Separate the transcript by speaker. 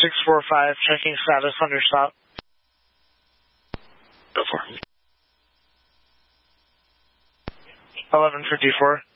Speaker 1: 645, checking status on your stop.
Speaker 2: Go for it.
Speaker 1: 1154.